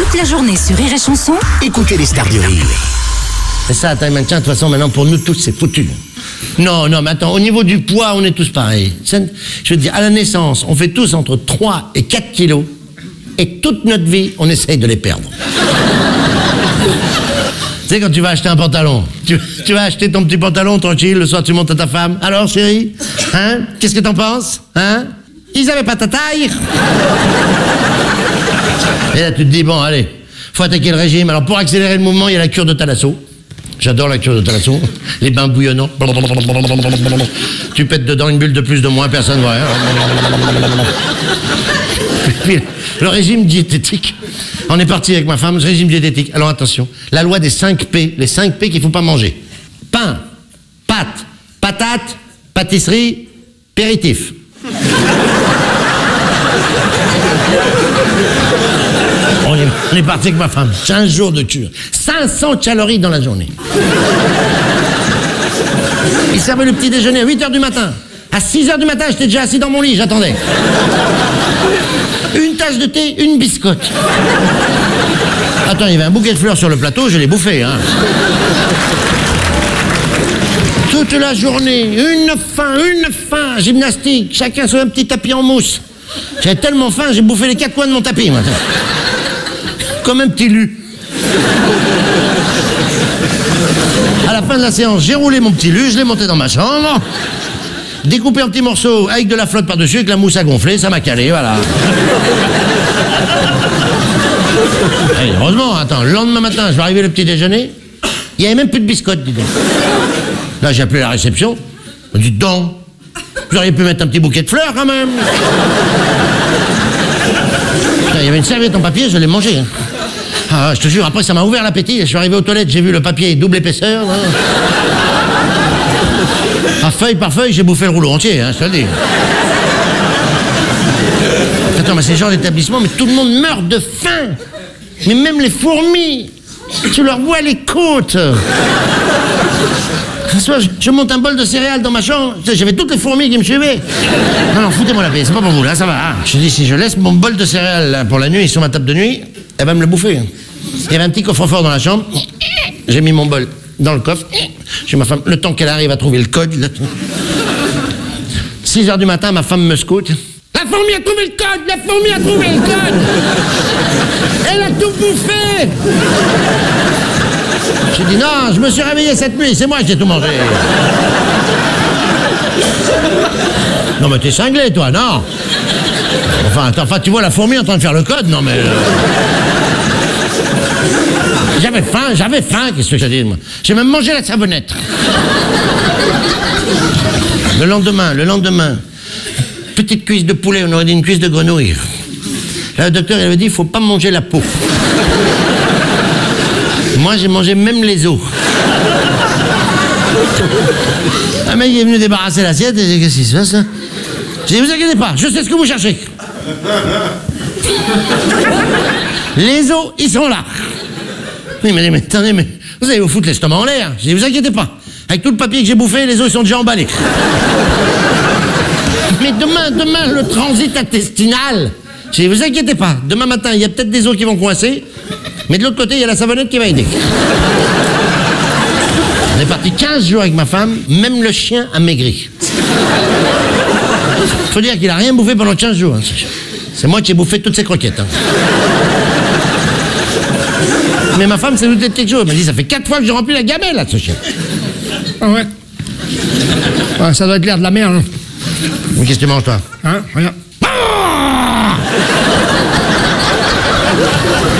Toute la journée sur Rire et Chanson. Écoutez les stars du rire. C'est ça, taille maintien, de toute façon, maintenant, pour nous tous, c'est foutu. Non, mais attends, au niveau du poids, on est tous pareils. Je veux dire, à la naissance, on fait tous entre 3 et 4 kilos, et toute notre vie, on essaye de les perdre. Tu sais, quand tu vas acheter un pantalon, tu vas acheter ton petit pantalon, tranquille, le soir, tu montes à ta femme. Alors, chérie, hein, qu'est-ce que t'en penses, hein? Ils avaient pas ta taille. Et là, tu te dis, bon, allez, faut attaquer le régime. Alors, pour accélérer le mouvement, il y a la cure de Thalasso. J'adore la cure de Thalasso. Les bains bouillonnants. Tu pètes dedans une bulle de plus, de moins, personne ne voit rien. Puis, le régime diététique. On est parti avec ma femme, le régime diététique. Alors, attention, la loi des 5 P. Les 5 P qu'il ne faut pas manger. Pain, pâtes, patates, pâtisserie, péritif. On est parti avec ma femme. 15 jours de cure. 500 calories dans la journée. Il servait le petit déjeuner à 8h du matin. À 6h du matin, j'étais déjà assis dans mon lit, j'attendais. Une tasse de thé, une biscotte. Attends, il y avait un bouquet de fleurs sur le plateau, je l'ai bouffé, hein. Toute la journée, une faim, gymnastique, chacun sur un petit tapis en mousse. J'avais tellement faim, j'ai bouffé les 4 coins de mon tapis, moi. Comme un petit lu. À la fin de la séance, j'ai roulé mon petit lu, je l'ai monté dans ma chambre, découpé en petits morceaux avec de la flotte par-dessus, avec la mousse à gonfler, ça m'a calé, voilà. Et heureusement, attends, le lendemain matin, je vais arriver le petit déjeuner, il n'y avait même plus de biscottes, dis donc. Là, j'ai appelé la réception, on m'a dit, donc, vous auriez pu mettre un petit bouquet de fleurs, quand même. Il y avait une serviette en papier, je l'ai mangée. Hein. Ah, je te jure, après, ça m'a ouvert l'appétit. Je suis arrivé aux toilettes, j'ai vu le papier double épaisseur. Hein. Ah, feuille par feuille, j'ai bouffé le rouleau entier, hein, je te le dis. Attends, mais c'est le genre d'établissement, mais tout le monde meurt de faim. Mais même les fourmis, tu leur vois les côtes. Un soir, je monte un bol de céréales dans ma chambre, j'avais toutes les fourmis qui me suivaient. Non, foutez-moi la paix, c'est pas pour vous, là, ça va. Hein. Je dis, si je laisse mon bol de céréales là, pour la nuit sur ma table de nuit, elle va me le bouffer. Il y avait un petit coffre-fort dans la chambre, j'ai mis mon bol dans le coffre, j'ai ma femme, le temps qu'elle arrive à trouver le code, là. 6h du matin, ma femme me scoute. La fourmi a trouvé le code, la fourmi a trouvé le code. Elle a tout bouffé. J'ai dit non, je me suis réveillé cette nuit, c'est moi qui ai tout mangé. Non mais t'es cinglé toi, non? Enfin, tu vois la fourmi en train de faire le code, non mais... J'avais faim, qu'est-ce que j'ai dit moi? J'ai même mangé la savonnette. Le lendemain, petite cuisse de poulet, on aurait dit une cuisse de grenouille. Là le docteur il avait dit, il faut pas manger la peau. Moi, j'ai mangé même les os. Un mec est venu débarrasser l'assiette et j'ai dit, qu'est-ce qui se passe là? J'ai dit, vous inquiétez pas, je sais ce que vous cherchez. Les os, ils sont là. Oui, mais attendez, mais vous allez vous foutre l'estomac en l'air. J'ai dit, vous inquiétez pas, avec tout le papier que j'ai bouffé, les os ils sont déjà emballés. Mais demain, le transit intestinal. J'ai dit, vous inquiétez pas, demain matin, il y a peut-être des os qui vont coincer. Mais de l'autre côté, il y a la savonnette qui va aider. On est parti 15 jours avec ma femme, même le chien a maigri. Faut dire qu'il a rien bouffé pendant 15 jours. Hein. C'est moi qui ai bouffé toutes ces croquettes. Hein. Mais ma femme s'est doutée de quelque chose. Elle m'a dit, ça fait 4 fois que j'ai rempli la gamelle, là, ce chien. Ah ouais. Ouais, ça doit être l'air de la merde. Hein. Mais qu'est-ce que tu manges, toi? Hein, regarde.